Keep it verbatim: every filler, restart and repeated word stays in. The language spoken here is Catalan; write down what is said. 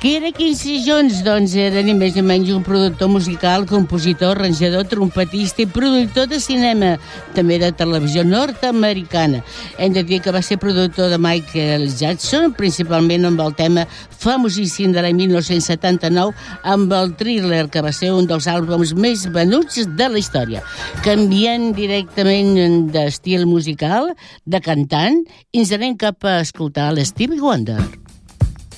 Qui era Quincy Jones? Doncs era ni més ni menys un productor musical, compositor, arranjador, trompetista i productor de cinema, també de televisió nord-americana. Hem de dir que va ser productor de Michael Jackson, principalment amb el tema famosíssim de l'any mil nou-cents setanta-nou, amb el Thriller, que va ser un dels àlbums més venuts de la història. Canviant directament d'estil musical, de cantant, ens anem cap a escoltar l'Stevie Wonder.